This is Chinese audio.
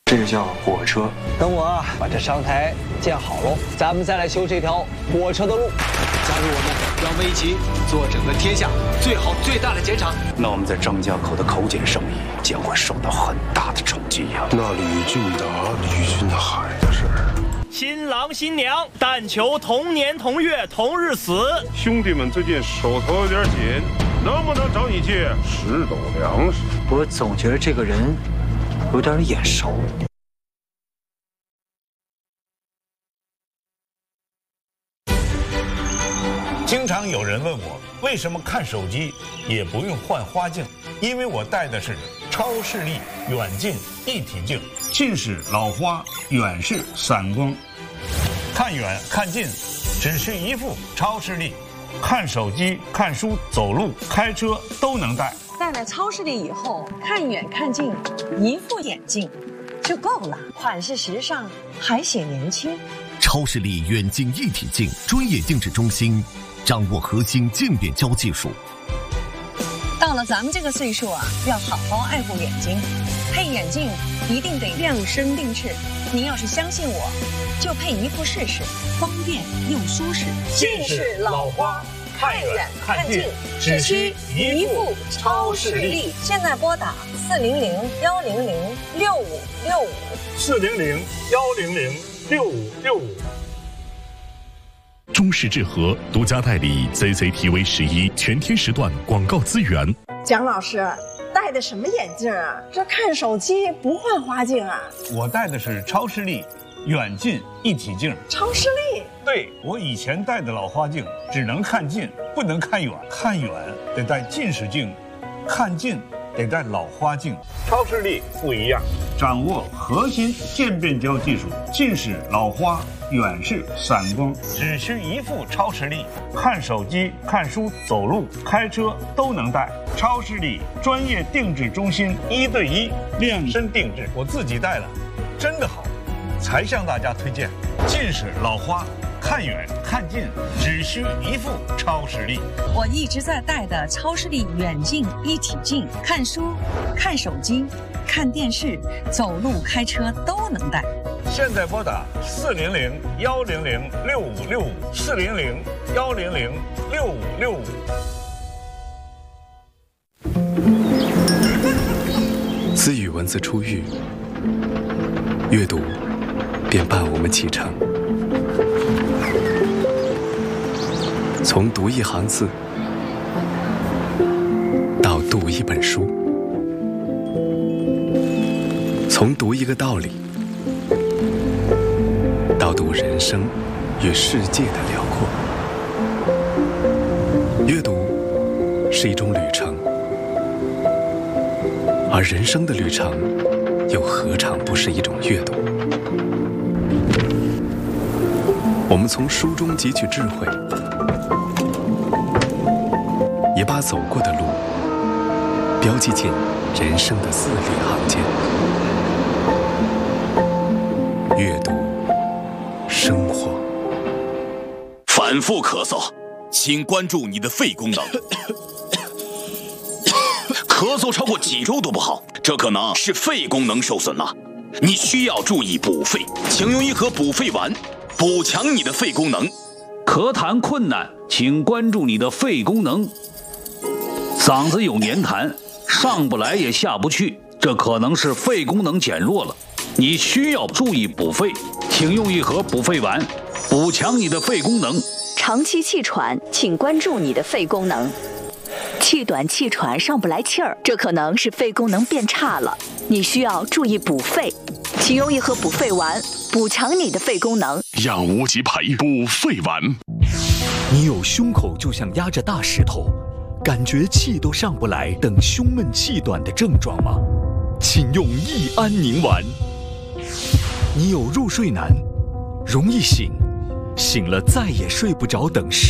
这个叫火车。 等我把这商台建好喽，咱们再来修这条火车的路。 加入我们，让我们一起做整个天下最好最大的碱厂。 那我们在张家口的口碱生意将会受到很大的冲击呀。 那李俊达、李俊海的事儿， 新郎新娘但求同年同月同日死。 兄弟们最近手头有点紧，能不能找你借10斗粮食？ 我总觉得这个人有点眼熟。 经常有人问我，为什么看手机也不用换花镜？因为我戴的是超视力远近一体镜，近视、老花、远视、散光，看远看近，只需一副超视力，看手机、看书、走路、开车都能戴。 戴了超视力以后，看远看近，一副眼镜就够了，款式时尚，还显年轻。 超视力远近一体镜专业定制中心，掌握核心渐变焦技术。 到了咱们这个岁数啊，要好好爱护眼睛，配眼镜一定得量身定制。您要是相信我，就配一副试试，方便又舒适。 近视、老花、看远看近，只需一副超视力。 现在拨打 400-100-6565，400-100-6565。 中视智和独家代理 CCTV11全天时段广告资源。 蒋老师戴的什么眼镜啊？这看手机不换花镜啊？ 我戴的是超视力远近一体镜。 超视力？ 对，我以前戴的老花镜只能看近，不能看远，看远得戴近视镜，看近得戴老花镜。超视力不一样，掌握核心渐变焦技术，近视、老花、远视、散光，只需一副超视力，看手机、看书、走路、开车都能戴。超视力专业定制中心，1对1量身定制，我自己戴了，真的好，才向大家推荐。近视、老花、看远看近，只需一副超视力。 我一直在戴的超视力远近一体镜，看书、看手机、看电视、走路、开车都能戴。 现在拨打400-100-6565，400-100-6565。 自语文字出狱，阅读便伴我们启程。从读一行字到读一本书，从读一个道理到读人生与世界的辽阔。阅读是一种旅程，而人生的旅程又何尝不是一种阅读？我们从书中汲取智慧，也把走过的路标记进人生的字里行间。阅读生活。 反复咳嗽，请关注你的肺功能。咳嗽超过几周都不好，这可能是肺功能受损了。你需要注意补肺，请用一盒补肺丸，补强你的肺功能。 咳痰困难，请关注你的肺功能。嗓子有黏痰，上不来也下不去，这可能是肺功能减弱了。你需要注意补肺，请用一盒补肺丸，补强你的肺功能。 长期气喘，请关注你的肺功能。气短气喘上不来气儿，这可能是肺功能变差了，你需要注意补肺，请用一盒补肺丸，补强你的肺功能。 养无极培补肺丸。 你有胸口就像压着大石头，感觉气都上不来，等胸闷气短的症状吗？请用益安宁丸。你有入睡难，容易醒，醒了再也睡不着等